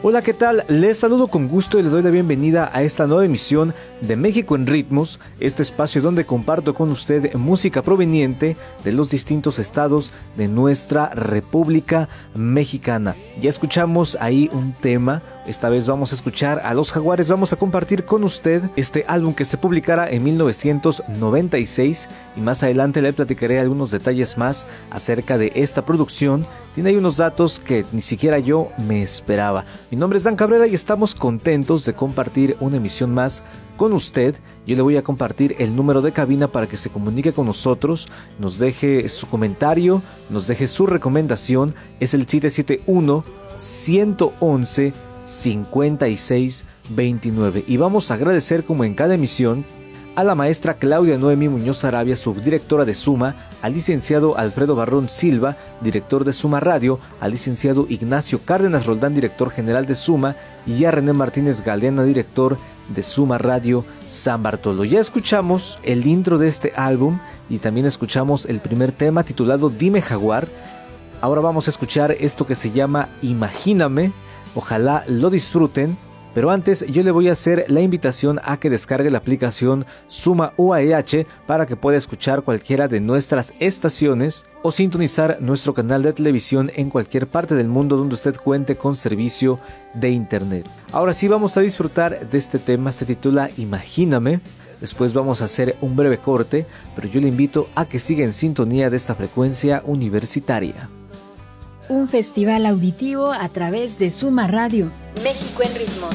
Hola, ¿qué tal? Les saludo con gusto y les doy la bienvenida a esta nueva emisión de México en Ritmos, este espacio donde comparto con usted música proveniente de los distintos estados de nuestra República Mexicana. Ya escuchamos ahí un tema, esta vez vamos a escuchar a Los Jaguares, vamos a compartir con usted este álbum que se publicará en 1996 y más adelante le platicaré algunos detalles más acerca de esta producción. Tiene ahí unos datos que ni siquiera yo me esperaba. Mi nombre es Dan Cabrera y estamos contentos de compartir una emisión más con usted. Yo le voy a compartir el número de cabina para que se comunique con nosotros, nos deje su comentario, nos deje su recomendación. Es el 771-111-5629. Y vamos a agradecer, como en cada emisión, a la maestra Claudia Noemi Muñoz Arabia, subdirectora de Suma, al licenciado Alfredo Barrón Silva, director de Suma Radio, al licenciado Ignacio Cárdenas Roldán, director general de Suma, y a René Martínez Galeana, director de Suma Radio San Bartolo. Ya escuchamos el intro de este álbum y también escuchamos el primer tema titulado Dime Jaguar. Ahora vamos a escuchar esto que se llama Imagíname. Ojalá lo disfruten. Pero antes yo le voy a hacer la invitación a que descargue la aplicación Suma UAEH para que pueda escuchar cualquiera de nuestras estaciones o sintonizar nuestro canal de televisión en cualquier parte del mundo donde usted cuente con servicio de internet. Ahora sí vamos a disfrutar de este tema, se titula Imagíname. Después vamos a hacer un breve corte, pero yo le invito a que siga en sintonía de esta frecuencia universitaria. Un festival auditivo a través de Suma Radio. México en Ritmos.